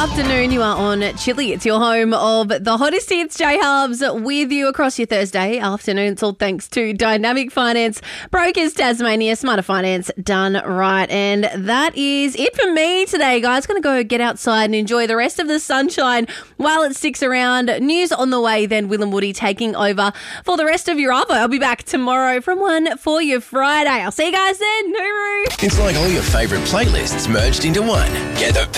afternoon. You are on Chilli. It's your home of the hottest hits. J Hubs with you across your Thursday afternoon. It's all thanks to Dynamic Finance, Brokers Tasmania, Smarter Finance done right. And that is it for me today, guys. Going to go get outside and enjoy the rest of the sunshine while it sticks around. News on the way, then Will and Woody taking over for the rest of your Arvo. I'll be back tomorrow from 1 for your Friday. I'll see you guys then. Nuru. It's like all your favourite playlists merged into one. Get the